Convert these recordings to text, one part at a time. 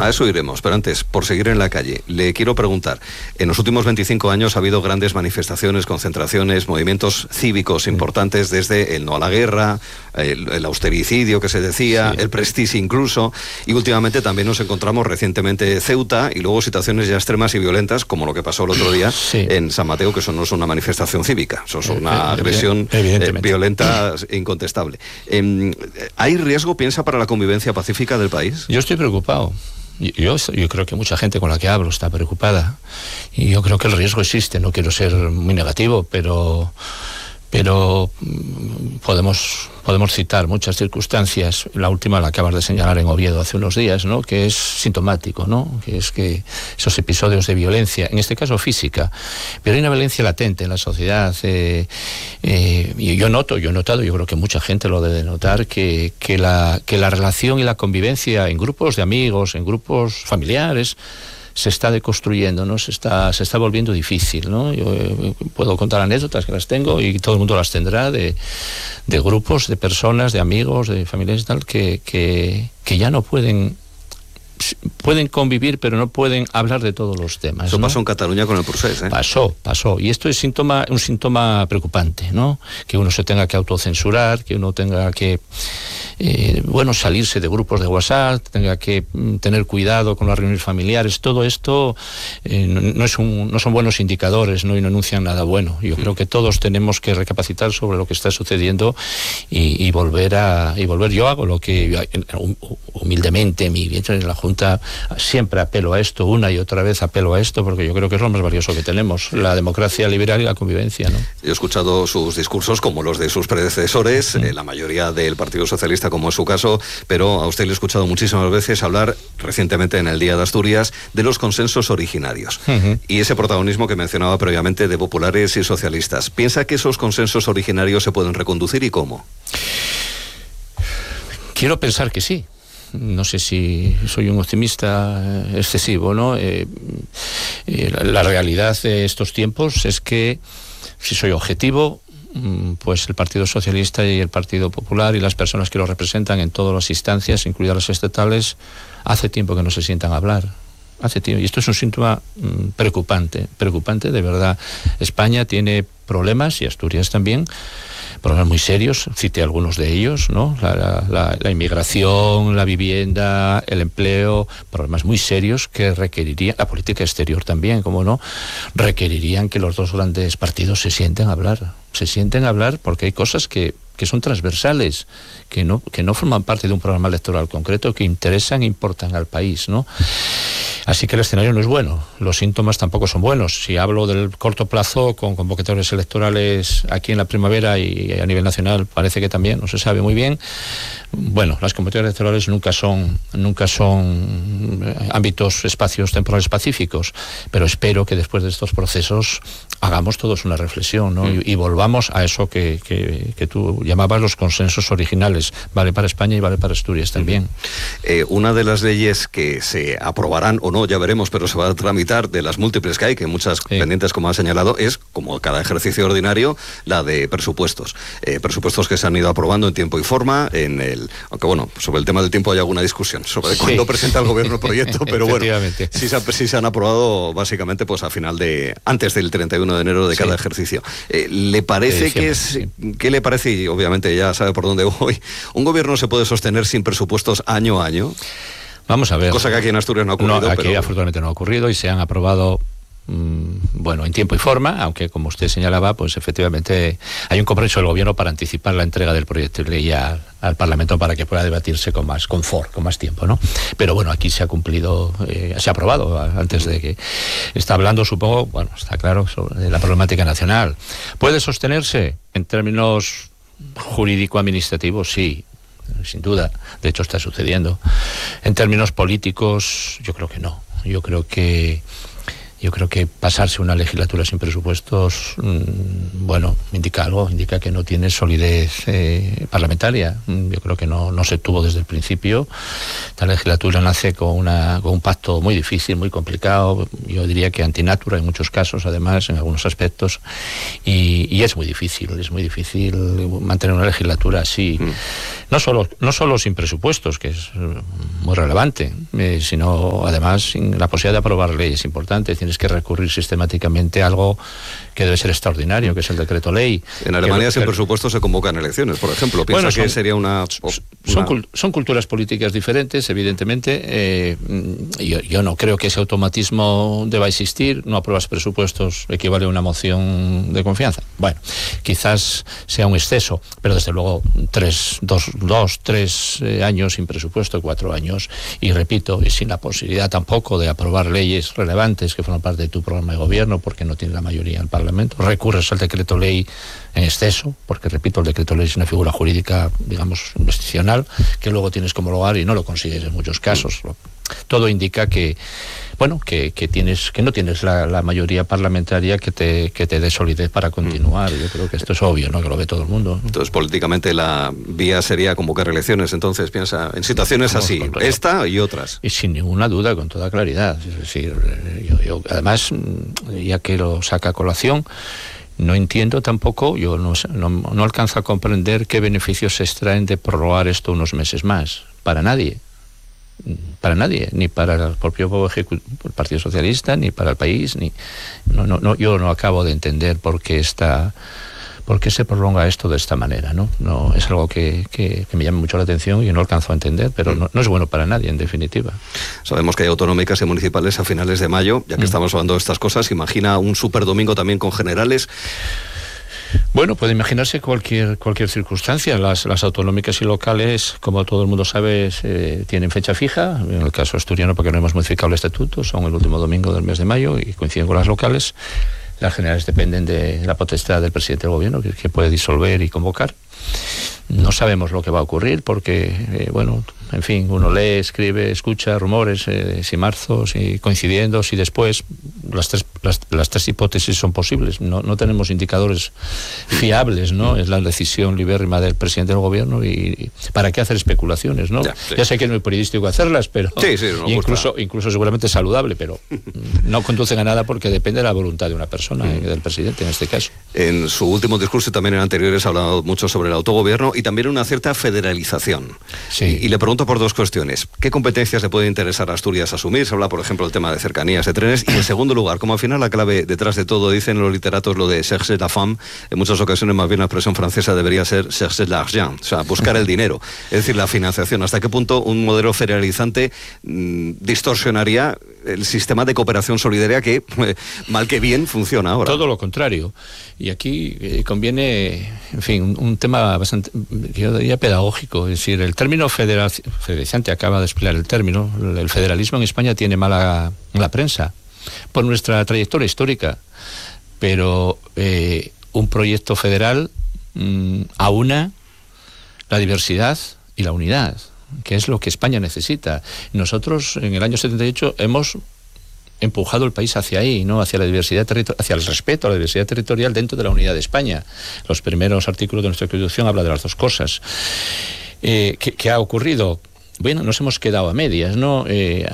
A eso iremos, pero antes, por seguir en la calle, le quiero preguntar, en los últimos 25 años ha habido grandes manifestaciones, concentraciones, movimientos cívicos importantes, desde el no a la guerra, el austericidio que se decía, el Prestige incluso, y últimamente también nos encontramos recientemente Ceuta, y luego situaciones ya extremas y violentas, como lo que pasó el otro día en San Mateo, que eso no es una manifestación cívica, eso es una agresión violenta incontestable. ¿Hay riesgo, piensa, para la convivencia pacífica del país? Yo estoy preocupado. Yo creo que mucha gente con la que hablo está preocupada, y yo creo que el riesgo existe. No quiero ser muy negativo, pero podemos citar muchas circunstancias. La última la acabas de señalar en Oviedo hace unos días, ¿no? Que es sintomático, ¿no? Que es que esos episodios de violencia, en este caso física, pero hay una violencia latente en la sociedad. Y yo he notado, yo creo que mucha gente lo debe notar, que la relación y la convivencia en grupos de amigos, en grupos familiares, se está deconstruyendo, ¿no? Se está volviendo difícil, ¿no? Yo puedo contar anécdotas, que las tengo, y todo el mundo las tendrá, de grupos, de personas, de amigos, de familiares y tal, que ya no pueden convivir, pero no pueden hablar de todos los temas. Eso, ¿no? Pasó en Cataluña con el Procés, ¿eh? Pasó. Y esto es un síntoma preocupante, ¿no? Que uno se tenga que autocensurar, que uno tenga que salirse de grupos de WhatsApp, tenga que tener cuidado con las reuniones familiares. Todo esto no son buenos indicadores, ¿no? Y no anuncian nada bueno. Yo creo que todos tenemos que recapacitar sobre lo que está sucediendo y volver. Yo hago lo que humildemente en la Junta siempre apelo a esto, una y otra vez apelo a esto, porque yo creo que es lo más valioso que tenemos, la democracia liberal y la convivencia, ¿no? Yo he escuchado sus discursos, como los de sus predecesores, la mayoría del Partido Socialista, como es su caso, pero a usted le he escuchado muchísimas veces hablar, recientemente en el Día de Asturias, de los consensos originarios, y ese protagonismo que mencionaba previamente de populares y socialistas. ¿Piensa que esos consensos originarios se pueden reconducir, y cómo? Quiero pensar que sí. No sé si soy un optimista excesivo, ¿no? La realidad de estos tiempos es que, si soy objetivo, pues el Partido Socialista y el Partido Popular y las personas que lo representan en todas las instancias, incluidas las estatales, hace tiempo que no se sientan a hablar. Hace tiempo. Y esto es un síntoma preocupante de verdad. España tiene problemas, y Asturias también, problemas muy serios, cité algunos de ellos, ¿no? La inmigración, la vivienda, el empleo, problemas muy serios que requerirían, la política exterior también, como no, requerirían que los dos grandes partidos se sienten a hablar, porque hay cosas que son transversales, que no forman parte de un programa electoral concreto, que importan al país, ¿no? Así que el escenario no es bueno, los síntomas tampoco son buenos. Si hablo del corto plazo, con convocatorias electorales aquí en la primavera y a nivel nacional, parece que también no se sabe muy bien. Bueno, las convocatorias electorales nunca son espacios temporales pacíficos, pero espero que después de estos procesos hagamos todos una reflexión, ¿no? Y volvamos a eso que tú llamabas los consensos originales. Vale para España y vale para Asturias también. Una de las leyes que se aprobarán, o no, ya veremos, pero se va a tramitar, de las múltiples que hay, que muchas pendientes, como ha señalado, es, como cada ejercicio ordinario, la de presupuestos. Presupuestos que se han ido aprobando en tiempo y forma, aunque bueno, sobre el tema del tiempo hay alguna discusión, sobre cuándo presenta el gobierno el proyecto, pero bueno, sí se han aprobado básicamente pues antes del 31 de enero de cada ejercicio. ¿Le parece qué le parece, y obviamente ya sabe por dónde voy, un gobierno se puede sostener sin presupuestos año a año? Vamos a ver. Cosa que aquí en Asturias no ha ocurrido. Aquí afortunadamente no ha ocurrido, y se han aprobado en tiempo y forma, aunque, como usted señalaba, pues efectivamente hay un compromiso del gobierno para anticipar la entrega del proyecto de ley al Parlamento, para que pueda debatirse con más confort, con más tiempo, ¿no? Pero bueno, aquí se ha cumplido, se ha aprobado antes de que... Está hablando, supongo, está claro, sobre la problemática nacional. ¿Puede sostenerse en términos jurídico-administrativos? Sí, sin duda. De hecho, está sucediendo. En términos políticos, yo creo que no. Yo creo que Yo creo que pasarse una legislatura sin presupuestos, bueno, indica algo, indica que no tiene solidez parlamentaria. Yo creo que no se tuvo desde el principio. Esta legislatura nace con un pacto muy difícil, muy complicado, yo diría que antinatura en muchos casos, además, en algunos aspectos, y es muy difícil mantener una legislatura así, no solo sin presupuestos, que es muy relevante, sino además sin la posibilidad de aprobar leyes importantes. Tienes que recurrir sistemáticamente a algo que debe ser extraordinario, que es el decreto ley. En Alemania sin presupuesto se convocan elecciones, por ejemplo. ¿Piensa que sería una...? Son culturas políticas diferentes, evidentemente. Yo no creo que ese automatismo deba existir. No apruebas presupuestos equivale a una moción de confianza. Bueno, quizás sea un exceso, pero desde luego 3 años sin presupuesto, 4 años, y repito, y sin la posibilidad tampoco de aprobar leyes relevantes que forman parte de tu programa de gobierno, porque no tiene la mayoría en el Parlamento. Recurres al decreto ley en exceso, porque repito, el decreto ley es una figura jurídica, digamos, investigacional, que luego tienes que homologar y no lo consigues en muchos casos. Todo indica que, bueno, que no tienes la mayoría parlamentaria que te dé solidez para continuar. Yo creo que esto es obvio, ¿no? Que lo ve todo el mundo. Entonces, políticamente la vía sería convocar elecciones. Entonces, piensa en situaciones así, esta y otras. Y sin ninguna duda, con toda claridad. Es decir, yo además, ya que lo saca a colación, no entiendo tampoco, yo no alcanzo a comprender qué beneficios se extraen de prorrogar esto unos meses más. Para nadie, ni para el propio el Partido Socialista, ni para el país, yo no acabo de entender por qué se prolonga esto de esta manera, ¿no? No es algo que me llama mucho la atención y no alcanzo a entender, pero no es bueno para nadie, en definitiva. Sabemos que hay autonómicas y municipales a finales de mayo, ya que estamos hablando de estas cosas. Imagina un superdomingo también con generales. Bueno, puede imaginarse cualquier circunstancia. Las autonómicas y locales, como todo el mundo sabe, tienen fecha fija. En el caso asturiano, porque no hemos modificado el estatuto, son el último domingo del mes de mayo y coinciden con las locales. Las generales dependen de la potestad del presidente del gobierno, que puede disolver y convocar. No sabemos lo que va a ocurrir porque, bueno, en fin, uno lee, escribe, escucha rumores, si marzo, si coincidiendo, si después. Las tres hipótesis son posibles. No tenemos indicadores fiables, ¿no? Es la decisión libérrima del presidente del gobierno y ¿para qué hacer especulaciones, no? Ya sé que no es periodístico hacerlas, pero incluso seguramente es saludable, pero no conducen a nada porque depende de la voluntad de una persona, del presidente en este caso. En su último discurso y también en anteriores ha hablado mucho sobre el autogobierno y también una cierta federalización. Sí. Y le pregunto por 2 cuestiones. ¿Qué competencias le puede interesar a Asturias asumir? Se habla, por ejemplo, del tema de cercanías de trenes. Y en segundo lugar, como al final la clave detrás de todo, dicen los literatos lo de chercher la femme, en muchas ocasiones más bien la expresión francesa debería ser chercher l'argent, o sea, buscar el dinero, es decir, la financiación. ¿Hasta qué punto un modelo federalizante distorsionaría el sistema de cooperación solidaria que, mal que bien, funciona ahora? Todo lo contrario. Y aquí conviene, en fin, un tema bastante, yo diría, pedagógico. Es decir, el término federalizante, acaba de explicar el término, el federalismo en España tiene mala prensa por nuestra trayectoria histórica, pero un proyecto federal aúna la diversidad y la unidad, que es lo que España necesita. Nosotros en el año 78 hemos empujado el país hacia ahí, ¿no? Hacia la diversidad hacia el respeto a la diversidad territorial dentro de la unidad de España. Los primeros artículos de nuestra Constitución hablan de las dos cosas. ¿Qué ha ocurrido? Bueno, nos hemos quedado a medias, ¿no?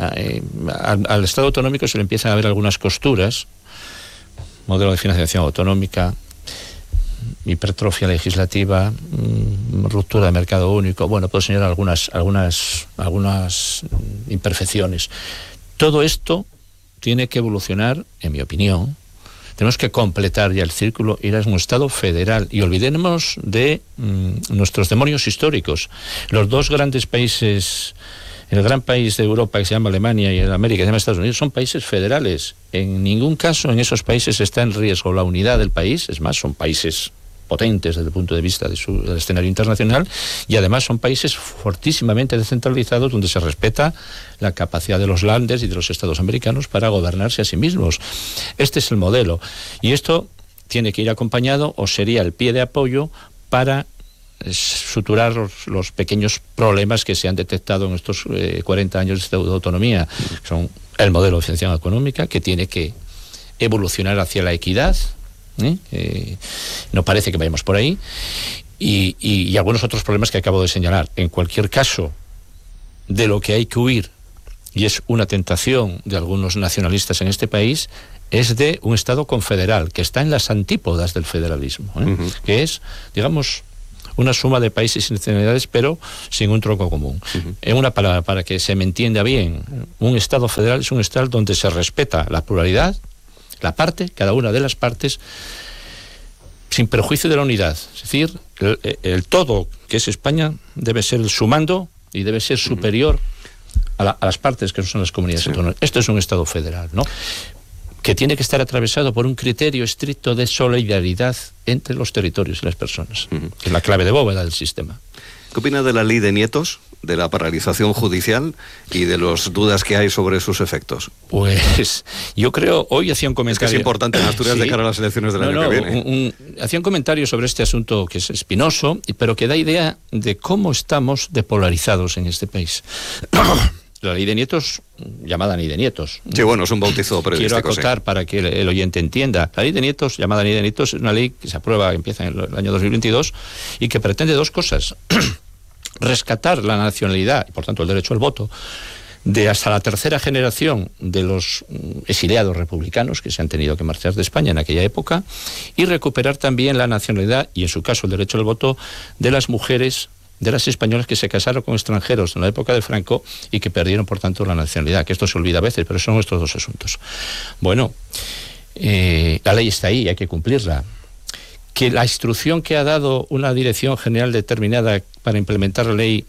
Al Estado autonómico se le empiezan a ver algunas costuras, modelo de financiación autonómica, hipertrofia legislativa, ruptura de mercado único. Bueno, puedo señalar algunas imperfecciones. Todo esto tiene que evolucionar, en mi opinión. Tenemos que completar ya el círculo, ir a un Estado federal y olvidemos de nuestros demonios históricos. Los 2 grandes países, el gran país de Europa que se llama Alemania y el América que se llama Estados Unidos, son países federales. En ningún caso en esos países está en riesgo la unidad del país. Es más, son países potentes desde el punto de vista del escenario internacional, y además son países fortísimamente descentralizados donde se respeta la capacidad de los landes y de los estados americanos para gobernarse a sí mismos. Este es el modelo, y esto tiene que ir acompañado, o sería el pie de apoyo para suturar los pequeños problemas que se han detectado en estos 40 años de autonomía. Son el modelo de financiación económica, que tiene que evolucionar hacia la equidad. No parece que vayamos por ahí. Y algunos otros problemas que acabo de señalar. En cualquier caso, de lo que hay que huir, y es una tentación de algunos nacionalistas en este país, es de un Estado confederal, que está en las antípodas del federalismo, que es, digamos, una suma de países y nacionalidades, pero sin un tronco común. En una palabra, para que se me entienda bien, un Estado federal es un Estado donde se respeta la pluralidad, cada una de las partes, sin perjuicio de la unidad. Es decir, el todo, que es España, debe ser el sumando y debe ser superior a las partes que son las comunidades autónomas. Esto es un Estado federal, ¿no? Que tiene que estar atravesado por un criterio estricto de solidaridad entre los territorios y las personas, que es la clave de bóveda del sistema. ¿Qué opina de la ley de nietos, de la paralización judicial y de las dudas que hay sobre sus efectos? Pues yo creo, hoy hacía un comentario... Es que es importante en Asturias de cara a las elecciones del año que viene. Hacía un comentario sobre este asunto que es espinoso, pero que da idea de cómo estamos depolarizados en este país. La ley de nietos, llamada ley de nietos. Sí, bueno, es un bautizo periodístico. Quiero acotar para que el oyente entienda. La ley de nietos, llamada ley de nietos, es una ley que se aprueba, empieza en el año 2022, y que pretende dos cosas. Rescatar la nacionalidad, y por tanto el derecho al voto, de hasta la tercera generación de los exiliados republicanos que se han tenido que marchar de España en aquella época, y recuperar también la nacionalidad, y en su caso el derecho al voto, de las mujeres, de las españolas que se casaron con extranjeros en la época de Franco y que perdieron, por tanto, la nacionalidad, que esto se olvida a veces, pero son estos dos asuntos. Bueno, la ley está ahí, hay que cumplirla. Que la instrucción que ha dado una dirección general determinada para implementar la ley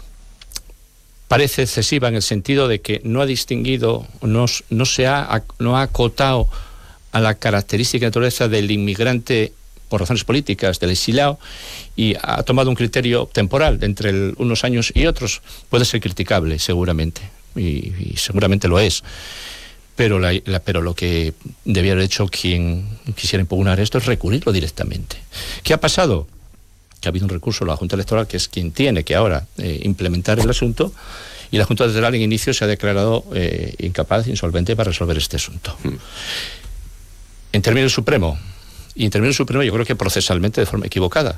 parece excesiva en el sentido de que no ha distinguido, no ha acotado a la característica y naturaleza del inmigrante por razones políticas, del exiliado, y ha tomado un criterio temporal de entre unos años y otros, puede ser criticable seguramente, y seguramente lo es, pero lo que debía haber hecho quien quisiera impugnar esto es recurrirlo directamente. ¿Qué ha pasado? Que ha habido un recurso a la Junta Electoral, que es quien tiene que ahora implementar el asunto, y la Junta Electoral en inicio se ha declarado incapaz, insolvente para resolver este asunto. Interviene el Supremo. Y interviene el Supremo, yo creo que procesalmente de forma equivocada,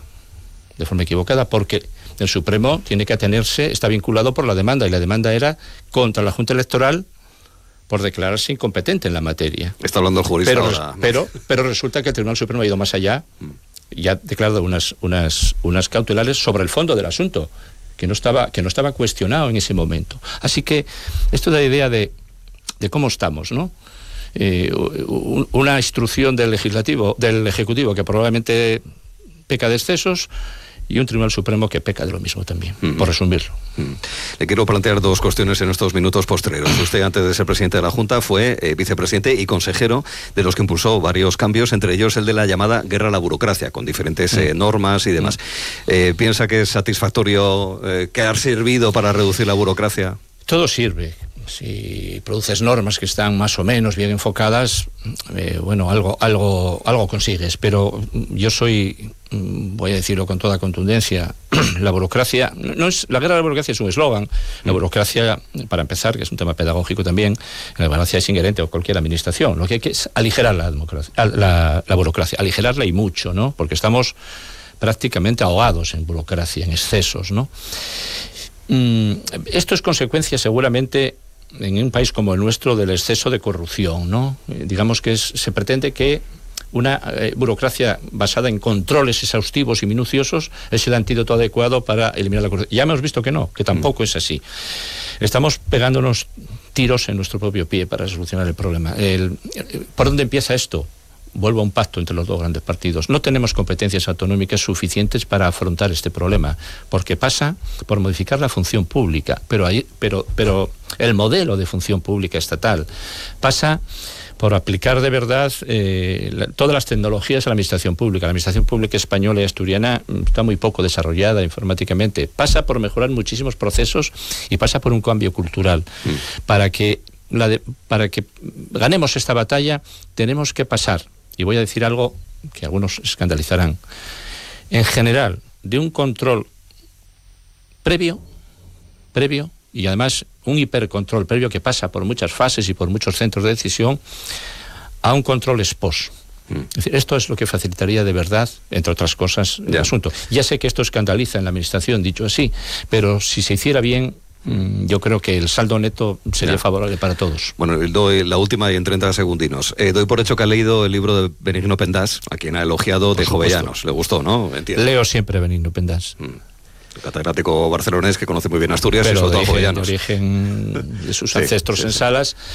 porque el Supremo tiene que atenerse, está vinculado por la demanda, y la demanda era contra la Junta Electoral por declararse incompetente en la materia. Está hablando el jurista ahora. Pero resulta que el Tribunal Supremo ha ido más allá y ha declarado unas cautelares sobre el fondo del asunto, que no estaba cuestionado en ese momento. Así que esto da idea de cómo estamos, ¿no? Una instrucción del Ejecutivo que probablemente peca de excesos, y un Tribunal Supremo que peca de lo mismo también, por resumirlo. Le quiero plantear dos cuestiones en estos minutos posteriores. Usted, antes de ser presidente de la Junta, fue vicepresidente y consejero de los que impulsó varios cambios, entre ellos el de la llamada guerra a la burocracia, con diferentes normas y demás. ¿Piensa que es satisfactorio que ha servido para reducir la burocracia? Todo sirve. Si produces normas que están más o menos bien enfocadas, bueno, algo consigues. Pero yo voy a decirlo con toda contundencia, la burocracia, la guerra a la burocracia es un eslogan. La burocracia, para empezar, que es un tema pedagógico también, la burocracia es inherente a cualquier administración. Lo que hay que es aligerar la burocracia, aligerarla y mucho, ¿no? Porque estamos prácticamente ahogados en burocracia, en excesos, ¿no? Esto es consecuencia seguramente en un país como el nuestro del exceso de corrupción, ¿no? Digamos que se pretende que una burocracia basada en controles exhaustivos y minuciosos es el antídoto adecuado para eliminar la corrupción. Ya hemos visto que no, que tampoco es así. Estamos pegándonos tiros en nuestro propio pie para solucionar el problema. ¿Por dónde empieza esto? Vuelvo a un pacto entre los dos grandes partidos. No tenemos competencias autonómicas suficientes para afrontar este problema, porque pasa por modificar la función pública, pero el modelo de función pública estatal pasa por aplicar de verdad todas las tecnologías a la administración pública. La administración pública española y asturiana está muy poco desarrollada informáticamente. Pasa por mejorar muchísimos procesos y pasa por un cambio cultural. Para que ganemos esta batalla tenemos que pasar, y voy a decir algo que algunos escandalizarán, en general, de un control previo, y además un hipercontrol previo que pasa por muchas fases y por muchos centros de decisión, a un control ex post. Es decir, esto es lo que facilitaría de verdad, entre otras cosas, el asunto. Ya sé que esto escandaliza en la administración, dicho así, pero si se hiciera bien, yo creo que el saldo neto sería favorable para todos. Bueno, doy la última y en 30 segundinos. Doy por hecho que ha leído el libro de Benigno Pendás, a quien ha elogiado de Jovellanos. Le gustó, ¿no? Entiendo. Leo siempre Benigno Pendás. Catedrático barcelonés que conoce muy bien Asturias, pero y sobre todo Jovellanos. De origen de sus ancestros en Salas,